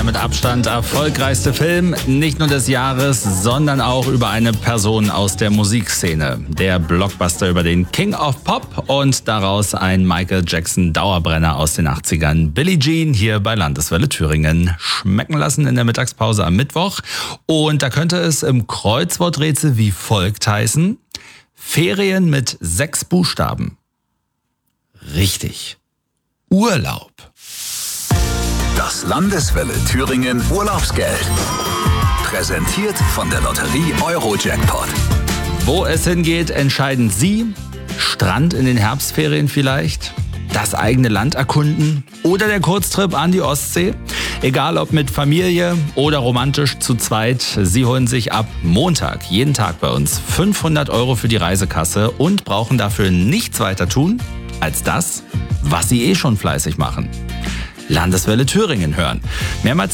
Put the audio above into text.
der mit Abstand erfolgreichste Film, nicht nur des Jahres, sondern auch über eine Person aus der Musikszene. Der Blockbuster über den King of Pop und daraus ein Michael Jackson Dauerbrenner aus den 80ern. Billie Jean hier bei Landeswelle Thüringen. Schmecken lassen in der Mittagspause am Mittwoch. Und da könnte es im Kreuzworträtsel wie folgt heißen: Ferien mit 6 Buchstaben. Richtig. Urlaub. Das Landeswelle Thüringen Urlaubsgeld. Präsentiert von der Lotterie Eurojackpot. Wo es hingeht, entscheiden Sie. Strand in den Herbstferien vielleicht? Das eigene Land erkunden? Oder der Kurztrip an die Ostsee? Egal ob mit Familie oder romantisch zu zweit, Sie holen sich ab Montag jeden Tag bei uns 500 € für die Reisekasse und brauchen dafür nichts weiter tun als das, was Sie schon fleißig machen. Landeswelle Thüringen hören. Mehrmals